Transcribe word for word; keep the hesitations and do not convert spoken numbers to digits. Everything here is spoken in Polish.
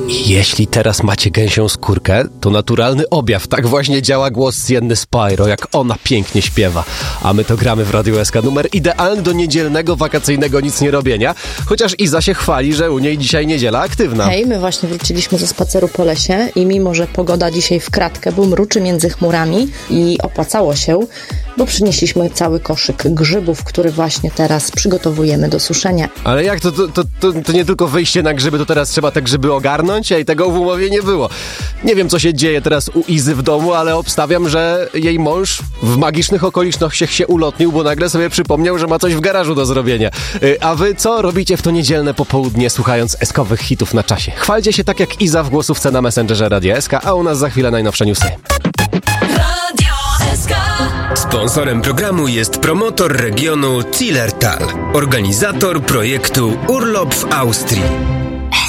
Jeśli teraz macie gęsią skórkę, to naturalny objaw. Tak właśnie działa głos Sienny Spyro, jak ona pięknie śpiewa. A my to gramy w Radiu S K. Numer idealny do niedzielnego, wakacyjnego nic nie robienia. Chociaż Iza się chwali, że u niej dzisiaj niedziela aktywna. Hej, my właśnie wróciliśmy ze spaceru po lesie i mimo, że pogoda dzisiaj w kratkę, był mruczy między chmurami i opłacało się, bo przynieśliśmy cały koszyk grzybów, który właśnie teraz przygotowujemy do suszenia. Ale jak to, to, to, to, to nie tylko wyjście na grzyby, to teraz trzeba te grzyby ogarnąć, a i tego w umowie nie było. Nie wiem, co się dzieje teraz u Izy w domu, ale obstawiam, że jej mąż w magicznych okolicznościach się ulotnił, bo nagle sobie przypomniał, że ma coś w garażu do zrobienia. A wy co robicie w to niedzielne popołudnie, słuchając eskowych hitów na czasie? Chwalcie się tak jak Iza w głosówce na Messengerze Radia S K, a u nas za chwilę najnowsze newsy. Sponsorem programu jest promotor regionu Zillertal, organizator projektu Urlop w Austrii.